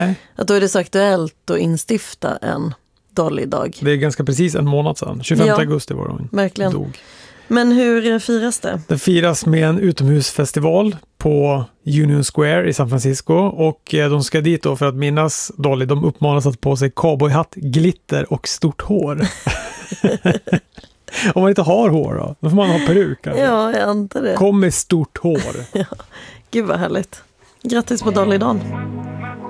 Att då är det så aktuellt att instifta en Dolly-dag. Det är ganska precis en månad sedan. 25 augusti var hon verkligen. dog. Men hur firas det? Det firas med en utomhusfestival på Union Square i San Francisco och de ska dit då för att minnas Dolly. De uppmanas att på sig cowboyhatt, glitter och stort hår. Om man inte har hår då får man ha peruk. Alltså. Ja, jag antar det. Kom med stort hår. Ja. Gud vad härligt. Grattis på Dolly-dagen.